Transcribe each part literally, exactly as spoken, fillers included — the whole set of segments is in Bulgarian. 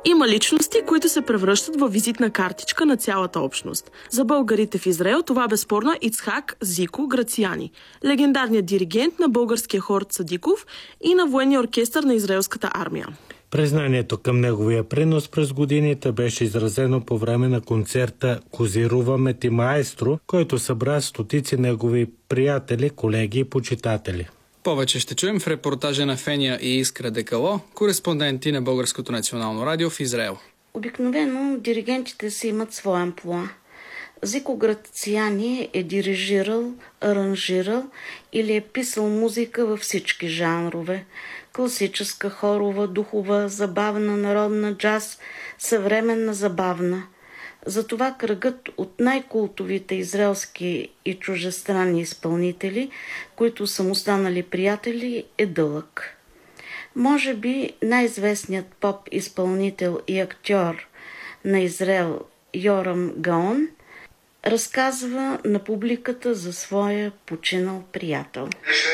Има личности, които се превръщат във визитна картичка на цялата общност. За българите в Израел това безспорно е Ицхак Зико Грациани, легендарният диригент на българския хор Цадиков и на военния оркестър на израелската армия. Признанието към неговия принос през годините беше изразено по време на концерта "Козируваме ти, маестро", който събра стотици негови приятели, колеги и почитатели. Повече ще чуем в репортажа на Фения и Искра Декало, кореспонденти на Българското национално радио в Израел. Обикновено диригентите си имат своя амплоа. Зико Грациани е дирижирал, аранжирал или е писал музика във всички жанрове – класическа, хорова, духова, забавна, народна, джаз, съвременна, забавна. Затова кръгът от най-култовите израелски и чужестранни изпълнители, които са му станали приятели, е дълъг. Може би най-известният поп-изпълнител и актьор на Израел Йорам Гаон разказва на публиката за своя починал приятел.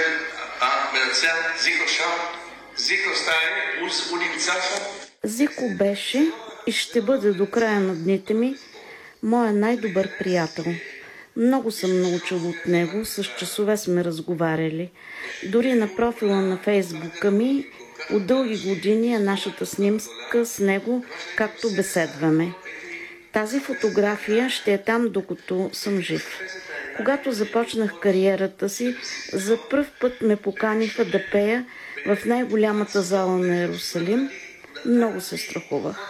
Зико беше и ще бъде до края на дните ми моя най-добър приятел. Много съм научил от него, с часове сме разговаряли. Дори на профила на Фейсбука ми от дълги години е нашата снимка с него, както беседваме. Тази фотография ще е там, докато съм жив. Когато започнах кариерата си, за пръв път ме поканиха да пея в най-голямата зала на Йерусалим. Много се страхувах.